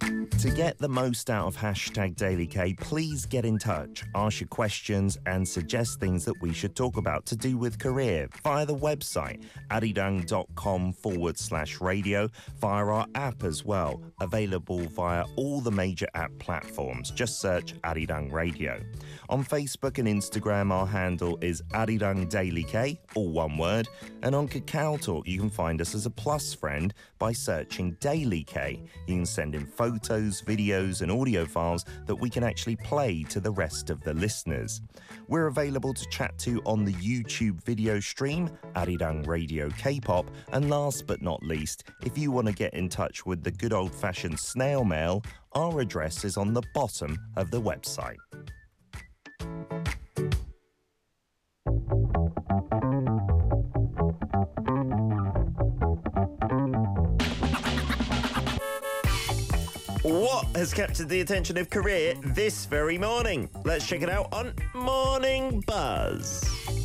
To get the most out of hashtag #DailyK, please get in touch, ask your questions and suggest things that we should talk about to do with career via the website arirang.com/radio, via our app as well, available via all the major app platforms. Just search Arirang Radio. On Facebook and Instagram, our handle is Arirang DailyK, all one word, and on Kakao Talk, you can find us as a plus friend by searching DailyK. You can send in photos, videos and audio files that we can actually play to the rest of the listeners. We're available to chat to on the YouTube video stream, Arirang Radio K-pop, and last but not least, if you want to get in touch with the good old-fashioned snail mail, our address is on the bottom of the website. What has captured the attention of Korea this very morning? Let's check it out on Morning Buzz.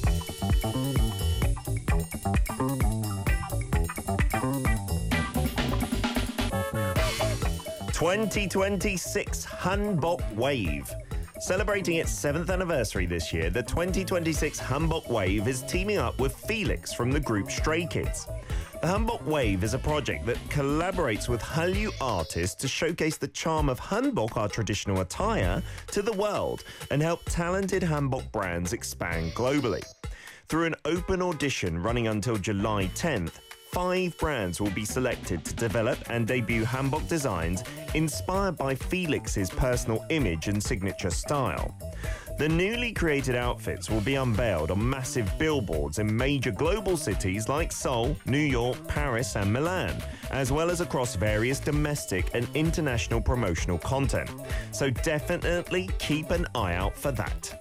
(2026) Hanbok Wave. Celebrating its 7th anniversary this year, the 2026 Hanbok Wave is teaming up with Felix from the group Stray Kids. The Hanbok Wave is a project that collaborates with Hallyu artists to showcase the charm of Hanbok, our traditional attire, to the world and help talented Hanbok brands expand globally. Through an open audition running until July 10th, 5 brands will be selected to develop and debut hanbok designs inspired by Felix's personal image and signature style. The newly created outfits will be unveiled on massive billboards in major global cities like Seoul, New York, Paris and Milan, as well as across various domestic and international promotional content. So definitely keep an eye out for that.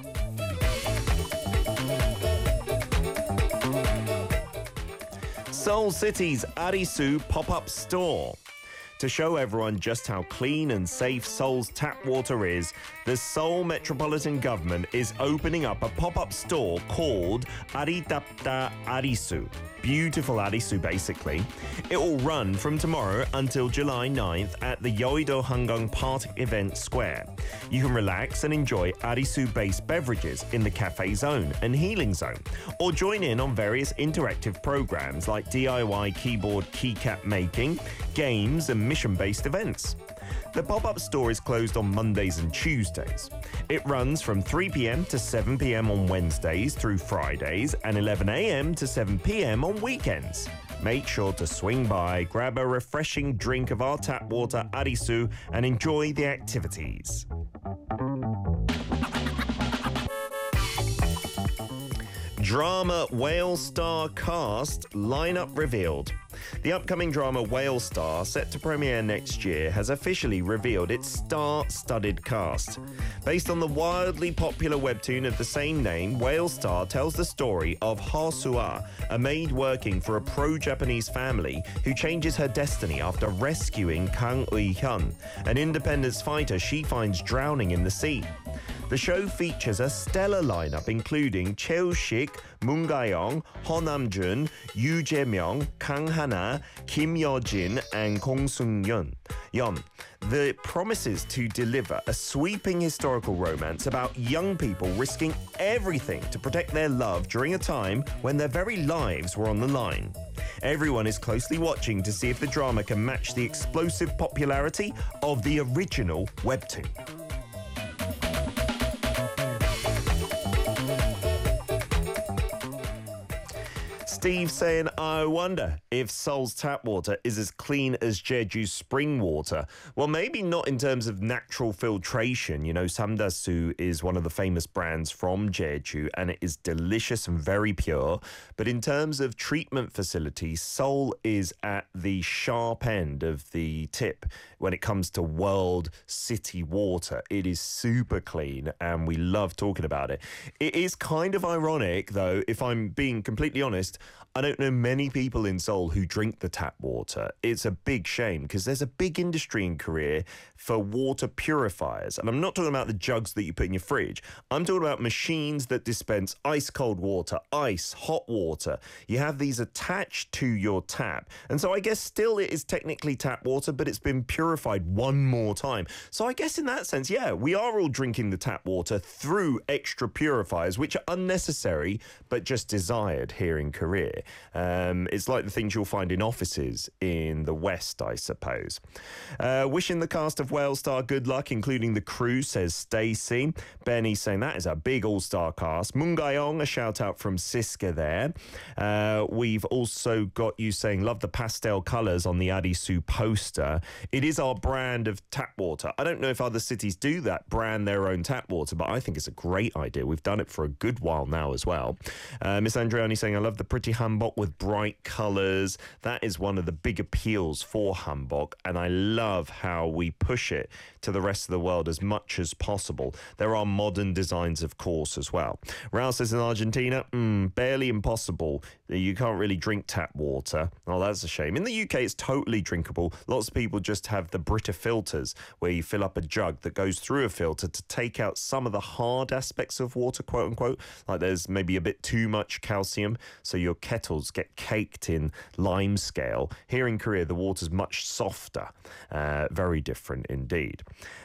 Seoul City's Arisu pop-up store. To show everyone just how clean and safe Seoul's tap water is, the Seoul Metropolitan Government is opening up a pop-up store called Aridapta Arisu. Beautiful Arisu, basically. It will run from tomorrow until July 9th at the Yeouido Hangang Park Event Square. You can relax and enjoy Arisu-based beverages in the cafe zone and healing zone, or join in on various interactive programs like DIY keyboard keycap making, games and mission-based events. The pop-up store is closed on Mondays and Tuesdays. It runs from 3 p.m. to 7 p.m. on Wednesdays through Fridays and 11 a.m. to 7 p.m. on weekends. Make sure to swing by, grab a refreshing drink of our tap water, Arisu, and enjoy the activities. Drama Whale Star cast lineup revealed. The upcoming drama Whale Star, set to premiere next year, has officially revealed its star-studded cast. Based on the wildly popular webtoon of the same name, Whale Star tells the story of Ho Soo-ah, a maid working for a pro-Japanese family who changes her destiny after rescuing Kang Ui-hyun, an independence fighter she finds drowning in the sea. The show features a stellar lineup including Cheo Sik, Moon Ga-young, Ho Nam-jun, Yoo Jae-myung, Kang Ha-na, Kim Yo-jin and Kong Sung-yeon. The promises to deliver a sweeping historical romance about young people risking everything to protect their love during a time when their very lives were on the line. Everyone is closely watching to see if the drama can match the explosive popularity of the original webtoon. Steve saying, I wonder if Seoul's tap water is as clean as Jeju's spring water. Well, maybe not in terms of natural filtration. You know, Samdasu is one of the famous brands from Jeju, and it is delicious and very pure. But in terms of treatment facilities, Seoul is at the sharp end of the tip when it comes to world city water. It is super clean, and we love talking about it. It is kind of ironic, though, if I'm being completely honest, I don't know many people in Seoul who drink the tap water. It's a big shame because there's a big industry in Korea for water purifiers. And I'm not talking about the jugs that you put in your fridge. I'm talking about machines that dispense ice cold water, ice, hot water. You have these attached to your tap. And so I guess still it is technically tap water, but it's been purified one more time. So I guess in that sense, yeah, we are all drinking the tap water through extra purifiers, which are unnecessary, but just desired here in Korea. It's like the things you'll find in offices in the West, I suppose. Wishing the cast of Whale Star good luck, including the crew, says Stacey. Benny saying that is a big all-star cast. Mungayong, a shout out from Siska there. We've also got you saying love the pastel colours on the Adisu poster. It is our brand of tap water. I don't know if other cities do that, brand their own tap water, but I think it's a great idea. We've done it for a good while now as well. Miss Andriani saying I love the pretty hanbok with bright colours. That is one of the big appeals for hanbok, and I love how we push it to the rest of the world as much as possible. There are modern designs, of course, as well. Raul says in Argentina, barely impossible. You can't really drink tap water. Oh, that's a shame. In the UK, it's totally drinkable. Lots of people just have the Brita filters, where you fill up a jug that goes through a filter to take out some of the hard aspects of water, quote unquote. Like there's maybe a bit too much calcium, so your kettles get caked in lime scale. Here in Korea, the water's much softer. Very different indeed.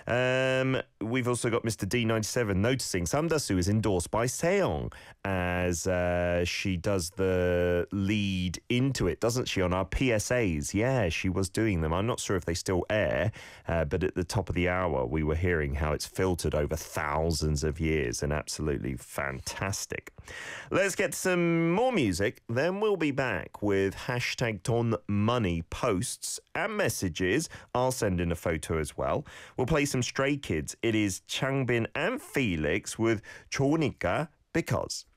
We've also got Mr. D97 noticing Samdasu is endorsed by Seong as she does the lead into it, doesn't she, on our PSAs? Yeah, she was doing them. I'm not sure if they still air, but at the top of the hour, we were hearing how it's filtered over thousands of years and absolutely fantastic. Let's get some more music, then we'll be back with hashtag Ton Money posts and messages. I'll send in a photo as well. We'll play some Stray Kids. It is Changbin and Felix with 좋으니까 because.